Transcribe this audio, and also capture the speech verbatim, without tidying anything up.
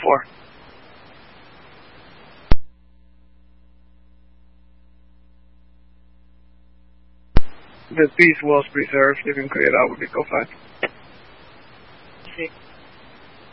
four. The peace was preserved. You can clear it out with Eco five. See.